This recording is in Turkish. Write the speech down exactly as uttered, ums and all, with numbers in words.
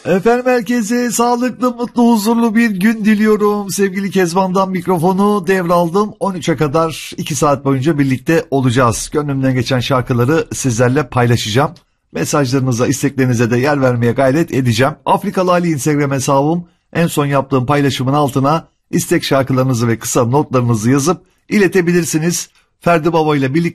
Efendim herkese sağlıklı, mutlu, huzurlu bir gün diliyorum. Sevgili Kezban'dan mikrofonu devraldım. on üçe kadar iki saat boyunca birlikte olacağız. Gönlümden geçen şarkıları sizlerle paylaşacağım. Mesajlarınıza, isteklerinize de yer vermeye gayret edeceğim. Afrikalı Ali Instagram hesabım. En son yaptığım paylaşımın altına istek şarkılarınızı ve kısa notlarınızı yazıp iletebilirsiniz. Ferdi Baba ile birlikte